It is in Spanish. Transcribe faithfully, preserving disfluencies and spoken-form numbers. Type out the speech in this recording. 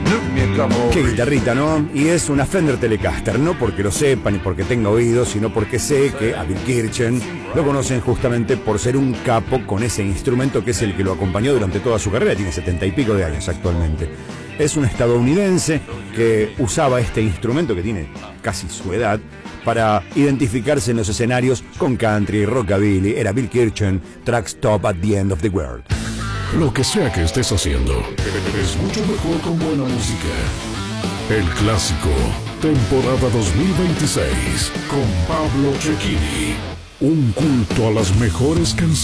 Qué guitarrita, ¿no? Y es una Fender Telecaster, no porque lo sepa ni porque tenga oídos, sino porque sé que a Bill Kirchen lo conocen justamente por ser un capo con ese instrumento que es el que lo acompañó durante toda su carrera. Tiene setenta y pico de años actualmente. Es un estadounidense que usaba este instrumento, que tiene casi su edad, para identificarse en los escenarios con country y rockabilly. Era Bill Kirchen, Truck Stop at the End of the World. Lo que sea que estés haciendo, es mucho mejor con buena música. El Clásico, temporada dos mil veintiséis, con Pablo Cecchini. Un culto a las mejores canciones.